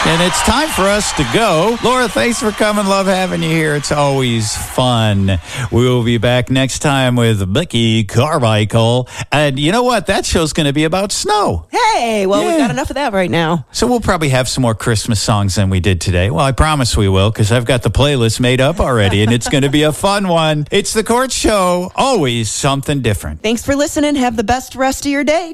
And it's time for us to go. Laura, thanks for coming. Love having you here. It's always fun. We will be back next time with Becky Carmichael. And you know what? That show's going to be about snow. Hey, well, we've got enough of that right now. So we'll probably have some more Christmas songs than we did today. Well, I promise we will, because I've got the playlist made up already, and it's going to be a fun one. It's The Court Show. Always something different. Thanks for listening. Have the best rest of your day.